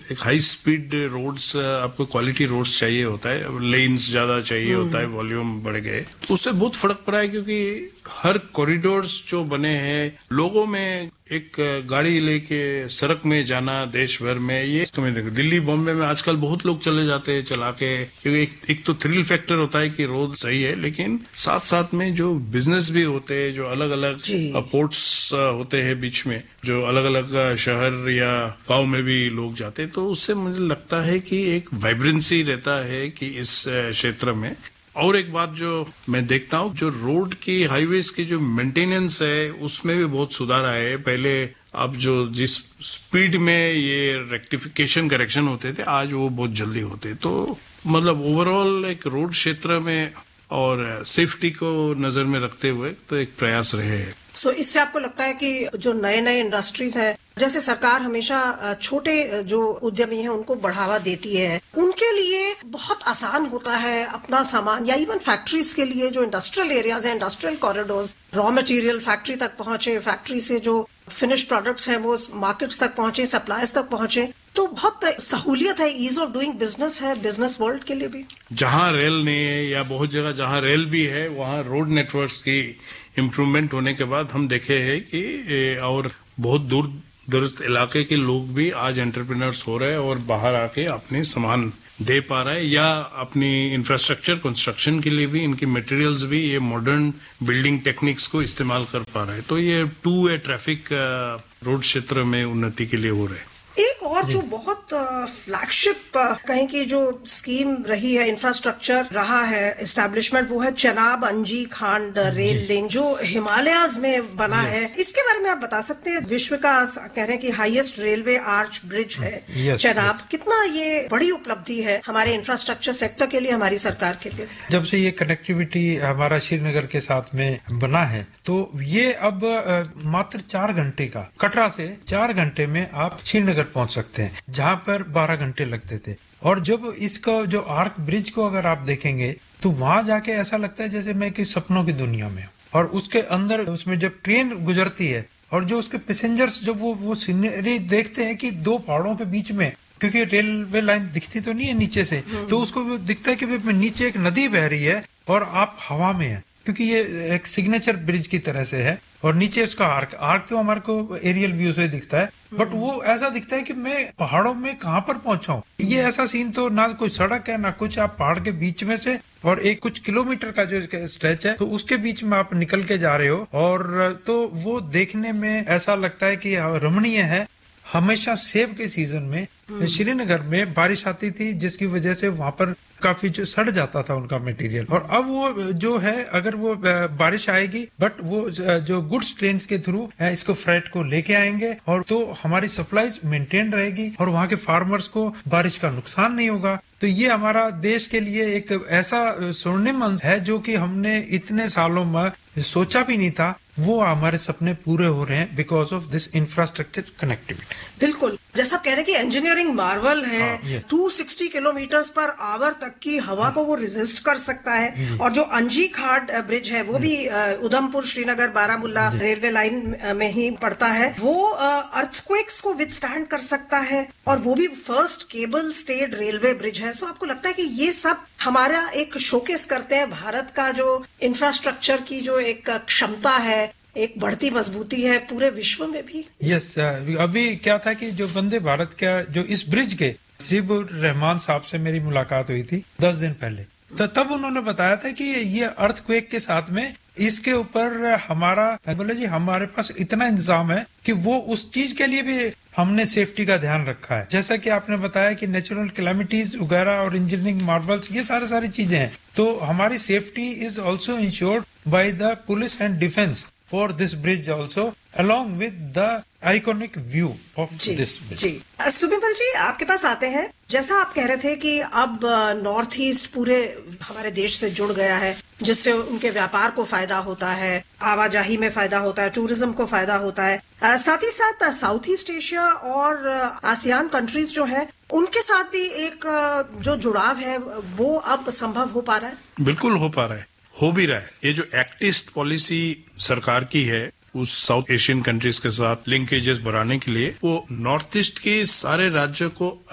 एक high speed roads, आपको quality roads चाहिए होता है, लेन्स ज्यादा चाहिए होता है, वॉल्यूम बढ़ गए, तो उससे बहुत फर्क पड़ा है। क्योंकि हर कॉरिडोर्स जो बने हैं, लोगों में एक गाड़ी लेके सड़क में जाना देश भर में, ये तुम्हें देखो दिल्ली बॉम्बे में आजकल बहुत लोग चले जाते हैं चला के, क्योंकि एक तो थ्रिल फैक्टर होता है कि रोड सही है, लेकिन साथ साथ में जो बिजनेस भी होते हैं, जो अलग अलग पोर्ट्स होते हैं बीच में, जो अलग अलग शहर या गांव में भी लोग जाते हैं, तो उससे मुझे लगता है कि एक वाइब्रेंसी रहता है कि इस क्षेत्र में। और एक बात जो मैं देखता हूँ, जो रोड की हाईवेज की जो मेंटेनेंस है उसमें भी बहुत सुधार आया है। पहले अब जो जिस स्पीड में ये रेक्टिफिकेशन करेक्शन होते थे, आज वो बहुत जल्दी होते, तो मतलब ओवरऑल एक रोड क्षेत्र में और सेफ्टी को नजर में रखते हुए तो एक प्रयास रहे हैं। सो इससे आपको लगता है कि जो नए नए इंडस्ट्रीज हैं, जैसे सरकार हमेशा छोटे जो उद्यमी हैं उनको बढ़ावा देती है, उनके लिए बहुत आसान होता है अपना सामान, या इवन फैक्ट्रीज के लिए जो इंडस्ट्रियल एरियाज हैं, industrial corridors, raw material factory तक पहुंचे, फैक्ट्री से जो फिनिश प्रोडक्ट्स हैं वो मार्केट्स तक पहुंचे, सप्लायर्स तक पहुंचे, तो बहुत सहूलियत है, ईज ऑफ डूइंग बिजनेस है बिजनेस वर्ल्ड के लिए भी। जहां रेल नहीं है या बहुत जगह जहां रेल भी है, वहां रोड नेटवर्क्स की इम्प्रूवमेंट होने के बाद हम देखे हैं कि और बहुत दूर दराज इलाके के लोग भी आज एंटरप्रेन्योर्स हो रहे हैं और बाहर आके अपने सामान दे पा रहा है, या अपनी इंफ्रास्ट्रक्चर कंस्ट्रक्शन के लिए भी इनकी मटेरियल्स भी ये मॉडर्न बिल्डिंग टेक्निक्स को इस्तेमाल कर पा रहे हैं। तो ये टू वे ट्रैफिक रोड क्षेत्र में उन्नति के लिए हो रहे हैं। एक और जो बहुत फ्लैगशिप कहीं की जो स्कीम रही है, इंफ्रास्ट्रक्चर रहा है एस्टैब्लिशमेंट, वो है चेनाब अंजी खांड रेल लिंक जो हिमालयाज में बना है। इसके बारे में आप बता सकते हैं? विश्व का कह रहे हैं कि हाईएस्ट रेलवे आर्च ब्रिज है चेनाब। कितना ये बड़ी उपलब्धि है हमारे इंफ्रास्ट्रक्चर सेक्टर के लिए, हमारी सरकार के लिए। जब से ये कनेक्टिविटी हमारा श्रीनगर के साथ में बना है, तो ये अब मात्र 4 घंटे का, कटरा से 4 घंटे में आप श्रीनगर पहुंच सकते हैं, जहां पर 12 घंटे लगते थे। और जब इसका जो आर्क ब्रिज को अगर आप देखेंगे, तो वहां जाके ऐसा लगता है जैसे मैं कि सपनों की दुनिया में हूं। और उसके अंदर उसमें जब ट्रेन गुजरती है और जो उसके पैसेंजर्स जब वो सीनरी देखते हैं कि 2 पहाड़ों के बीच में, क्योंकि रेलवे लाइन दिखती तो नहीं है नीचे से, तो उसको दिखता है कि नीचे एक नदी बह रही है और आप हवा में है, क्योंकि ये एक सिग्नेचर ब्रिज की तरह से है। और नीचे उसका आर्क तो हमारे को एरियल व्यू से दिखता है, बट वो ऐसा दिखता है कि मैं पहाड़ों में कहां पर पहुंचा हूं। ये ऐसा सीन तो ना कोई सड़क है ना कुछ, आप पहाड़ के बीच में से, और एक कुछ किलोमीटर का जो स्ट्रेच है, तो उसके बीच में आप निकल के जा रहे हो, और तो वो देखने में ऐसा लगता है कि रमणीय है। हमेशा सेब के सीजन में श्रीनगर में बारिश आती थी, जिसकी वजह से वहां पर काफी जो सड़ जाता था उनका मटेरियल। और अब वो जो है, अगर वो बारिश आएगी, बट वो जो गुड्स ट्रेन के थ्रू इसको फ्रेट को लेके आएंगे, और तो हमारी सप्लाईज मेंटेन रहेगी और वहां के फार्मर्स को बारिश का नुकसान नहीं होगा। तो ये हमारा देश के लिए एक ऐसा स्वर्णिम अंश है जो कि हमने इतने सालों में सोचा भी नहीं था। वो हमारे सपने पूरे हो रहे हैं because of this infrastructure connectivity. बिल्कुल, जैसा कह रहे हैं कि इंजीनियरिंग मार्वल है। 260 किलोमीटर पर आवर तक की हवा को वो रेजिस्ट कर सकता है। और जो अंजी खाट ब्रिज है, वो भी उधमपुर श्रीनगर बारामुल्ला रेलवे लाइन में ही पड़ता है। वो अर्थक्वेक्स को विथस्टैंड कर सकता है, और वो भी first cable stayed railway bridge है। सो आपको लगता है कि ये सब हमारा एक शोकेस करते हैं भारत का जो इंफ्रास्ट्रक्चर की जो एक क्षमता है, एक बढ़ती मजबूती है पूरे विश्व में भी। यस, अभी क्या था कि जो वंदे भारत का जो इस ब्रिज के सिबुर रहमान साहब से मेरी मुलाकात हुई थी 10 दिन पहले, तो तब उन्होंने बताया था कि ये अर्थक्वेक के साथ में इसके ऊपर हमारा, बोले जी हमारे पास इतना इंतजाम है कि वो उस चीज के लिए भी हमने सेफ्टी का ध्यान रखा है। जैसा कि आपने बताया कि नेचुरल कैलामिटीज वगैरह और इंजीनियरिंग मार्वल्स, ये सारी चीजें हैं। तो हमारी safety is also insured by the police and defence for this bridge also, along with the iconic view of this bridge. जी सुबिमल जी, आपके पास आते हैं। जैसा आप कह रहे थे कि अब नॉर्थ ईस्ट पूरे हमारे देश से जुड़ गया है, जिससे उनके व्यापार को फायदा होता है, आवाजाही में फायदा होता है, टूरिज्म को फायदा होता है। साथ ही साथ साउथ ईस्ट एशिया और आसियान कंट्रीज जो है, उनके साथ भी एक जो जुड़ाव है वो अब संभव हो पा रहा है। बिल्कुल हो पा रहा है, हो भी रहा है। ये जो एक्ट ईस्ट पॉलिसी सरकार की है, उस साउथ एशियन कंट्रीज के साथ लिंकेजेस बढ़ाने के लिए, वो नॉर्थ ईस्ट के सारे राज्यों को